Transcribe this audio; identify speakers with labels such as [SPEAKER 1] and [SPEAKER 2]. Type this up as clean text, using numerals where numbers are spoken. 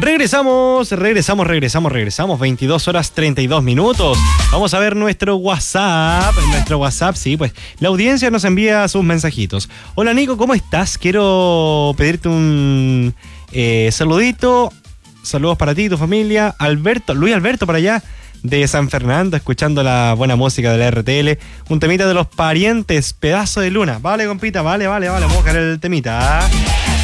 [SPEAKER 1] Regresamos. 22 horas 32 minutos. Vamos a ver nuestro WhatsApp. Sí, pues la audiencia nos envía sus mensajitos. Hola Nico, ¿cómo estás? Quiero pedirte un saludito. Saludos para ti y tu familia. Luis Alberto para allá de San Fernando, escuchando la buena música de la RTL. Un temita de Los Parientes, Pedazo de Luna. Vale, compita, vale. Vamos a buscar el temita.